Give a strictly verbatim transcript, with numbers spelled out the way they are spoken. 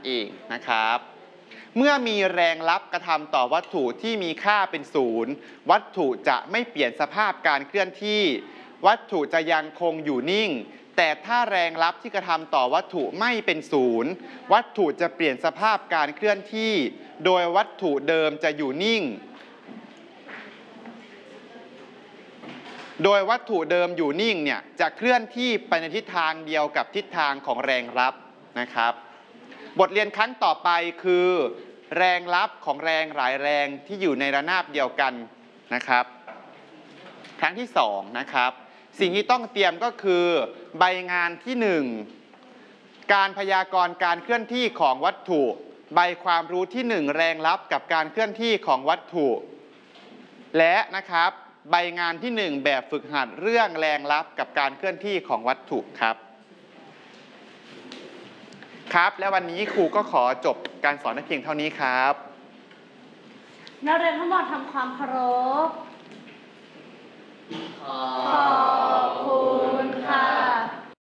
เองนะครับเมื่อมีแรงลับกระทำต่อวัตถุที่มีค่าเป็นศูนย์วัตถุจะไม่เปลี่ยนสภาพการเคลื่อนที่วัตถุจะยังคงอยู่นิ่งแต่ถ้าแรงลับที่กระทำต่อวัตถุไม่เป็นศูนย์วัตถุจะเปลี่ยนสภาพการเคลื่อนที่โดยวัตถุเดิมจะอยู่นิ่งโดยวัตถุเดิมอยู่นิ่งเนี่ยจะเคลื่อนที่ไปในทิศทางเดียวกับทิศทางของแรงลับนะครับบทเรียนครั้งต่อไปคือแรงลับของแรงหลายแรงที่อยู่ในระนาบเดียวกันนะครับครั้งที่สองนะครับสิ่งที่ต้องเตรียมก็คือใบงานที่หนึ่งการพยากรณ์การเคลื่อนที่ของวัตถุใบความรู้ที่หนึ่งแรงลับกับการเคลื่อนที่ของวัตถุและนะครับใบงานที่หนึ่งแบบฝึกหัดเรื่องแรงลับกับการเคลื่อนที่ของวัตถุครับครับและวันนี้ครูก็ขอจบการสอนเพียงเท่านี้ครับนักเรียนทั้งหมดทำความเคารพขอบ